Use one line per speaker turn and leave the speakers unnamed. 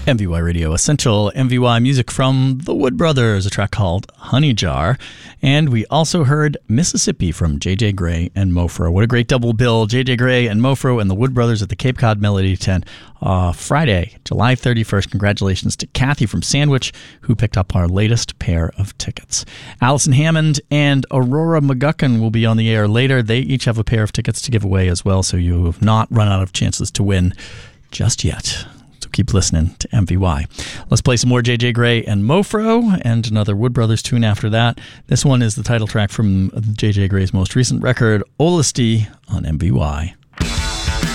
MVY Radio Essential, MVY music from the Wood Brothers, a track called Honey Jar. And we also heard Mississippi from J.J. Grey and Mofro. What a great double bill. J.J. Grey and Mofro and the Wood Brothers at the Cape Cod Melody Tent Friday, July 31st. Congratulations to Kathy from Sandwich, who picked up our latest pair of tickets. Allison Hammond and Aurora McGuckin will be on the air later. They each have a pair of tickets to give away as well, so you have not run out of chances to win just yet. Keep listening to MVY. Let's play some more J.J. Grey and Mofro and another Wood Brothers tune after that. This one is the title track from J.J. Grey's most recent record, Olisty, on MVY.